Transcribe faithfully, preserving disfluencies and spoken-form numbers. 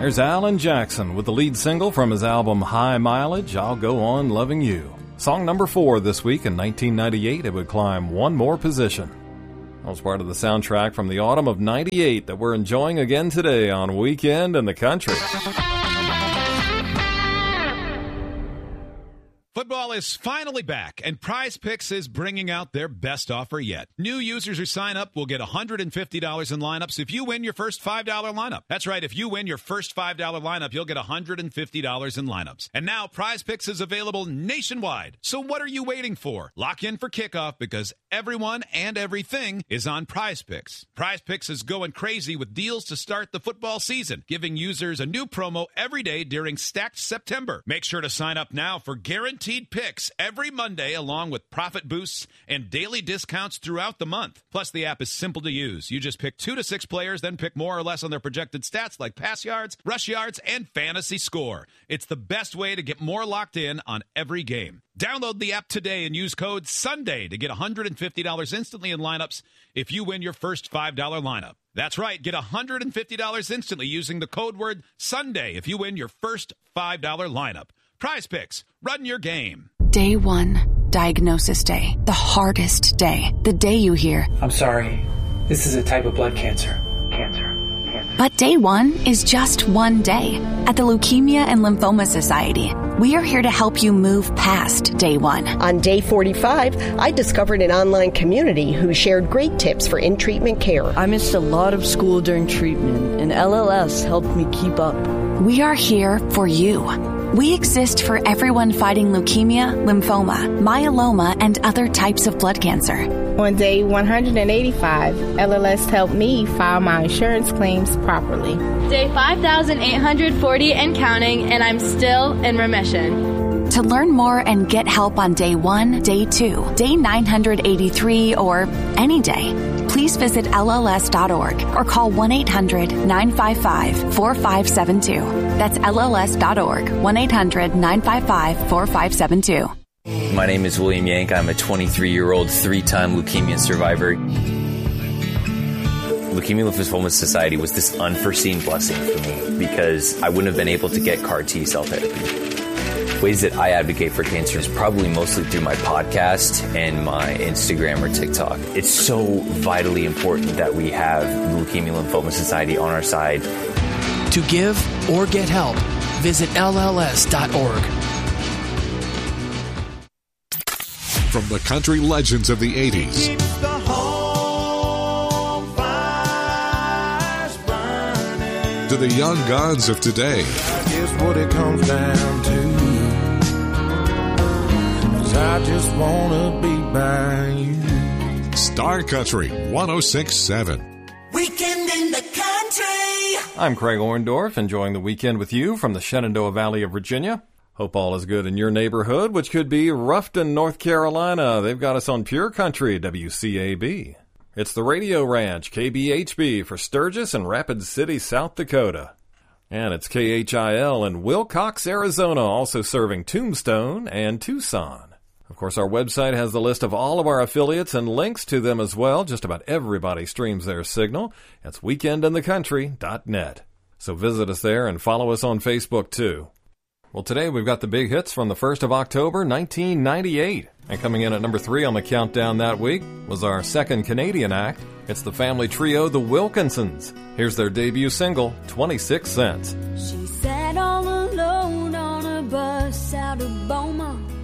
There's Alan Jackson with the lead single from his album High Mileage, I'll Go On Loving You. Song number four this week. In nineteen ninety-eight, it would climb one more position. That was part of the soundtrack from the autumn of ninety-eight that we're enjoying again today on Weekend in the Country. Football is finally back, and Prize Picks is bringing out their best offer yet. New users who sign up will get one hundred fifty dollars in lineups if you win your first five dollar lineup. That's right, if you win your first five dollar lineup, you'll get one hundred fifty dollars in lineups. And now Prize Picks is available nationwide. So what are you waiting for? Lock in for kickoff because everyone and everything is on Prize Picks. Prize Picks is going crazy with deals to start the football season, giving users a new promo every day during Stacked September. Make sure to sign up now for guaranteed picks every Monday, along with profit boosts and daily discounts throughout the month. Plus, the app is simple to use. You just pick two to six players, then pick more or less on their projected stats like pass yards, rush yards, and fantasy score. It's the best way to get more locked in on every game. Download the app today and use code SUNDAY to get one hundred fifty dollars instantly in lineups if you win your first five dollar lineup. That's right, get one hundred fifty dollars instantly using the code word SUNDAY if you win your first five dollar lineup. Prize Picks, run your game. Day one, diagnosis day. The hardest day. The day you hear, I'm sorry, this is a type of blood cancer. Cancer. Cancer. But day one is just one day. At the Leukemia and Lymphoma Society, we are here to help you move past day one. On day forty-five, I discovered an online community who shared great tips for in-treatment care. I missed a lot of school during treatment, and L L S helped me keep up. We are here for you. We exist for everyone fighting leukemia, lymphoma, myeloma, and other types of blood cancer. On day one hundred eighty-five, L L S helped me file my insurance claims properly. Day five thousand eight hundred forty and counting, and I'm still in remission. To learn more and get help on day one, day two, day nine hundred eighty-three, or any day, please visit L L S dot org or call one eight hundred nine five five four five seven two. That's L L S dot org, one eight hundred nine five five four five seven two. My name is William Yank. I'm a twenty-three-year-old three-time leukemia survivor. Leukemia Lymphoma Society was this unforeseen blessing for me because I wouldn't have been able to get C A R T cell therapy. Ways that I advocate for cancer is probably mostly through my podcast and my Instagram or TikTok. It's so vitally important that we have the Leukemia Lymphoma Society on our side. To give or get help, visit L L S dot org. From the country legends of the eighties to the young guns of today. I guess what it comes down to is I just want to be by you. Star Country one oh six point seven. Weekend in the Country. I'm Craig Orndorff, enjoying the weekend with you from the Shenandoah Valley of Virginia. Hope all is good in your neighborhood, which could be Ruffton, North Carolina. They've got us on Pure Country, W C A B. It's the Radio Ranch, K B H B, for Sturgis and Rapid City, South Dakota. And it's K H I L in Wilcox, Arizona, also serving Tombstone and Tucson. Of course, our website has the list of all of our affiliates and links to them as well. Just about everybody streams their signal. It's weekend in the country dot net. So visit us there and follow us on Facebook, too. Well, today we've got the big hits from the first of October, nineteen ninety-eight. And coming in at number three on the countdown that week was our second Canadian act. It's the family trio, the Wilkinsons. Here's their debut single, twenty-six cents. She sat all alone on a bus out of Beaumont.